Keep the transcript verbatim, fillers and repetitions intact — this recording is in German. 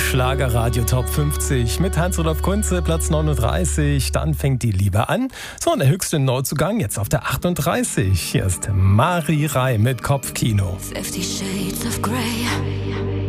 Schlagerradio Top fünfzig mit Hans-Rudolf Kunze, Platz neununddreißig. Dann fängt die Liebe an. So, und der höchste Neuzugang jetzt auf der achtunddreißig. Hier ist Mari Rai mit Kopfkino. Fifty Shades of Grey.